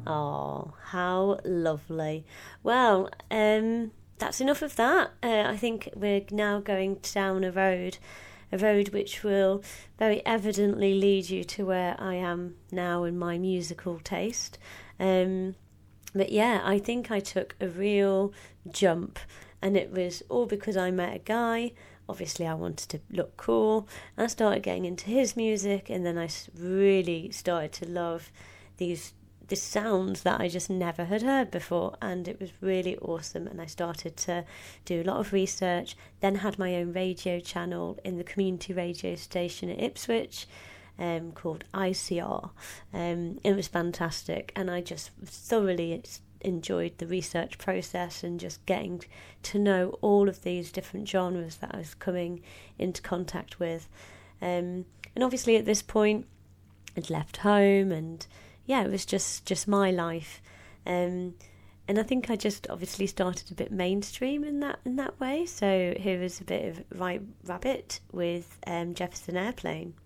Oh, how lovely. Well, that's enough of that. I think we're now going down a road which will very evidently lead you to where I am now in my musical taste. But yeah, I think I took a real jump, and it was all because I met a guy. Obviously, I wanted to look cool. I started getting into his music, and then I really started to love these sounds that I just never had heard before, and it was really awesome. And I started to do a lot of research, then had my own radio channel in the community radio station at Ipswich, called ICR. It was fantastic, and I just thoroughly enjoyed the research process and just getting to know all of these different genres that I was coming into contact with. And obviously at this point I'd left home, and yeah, it was just my life. And I think I just obviously started a bit mainstream in that way. So here was a bit of Right Rabbit with Jefferson Airplane.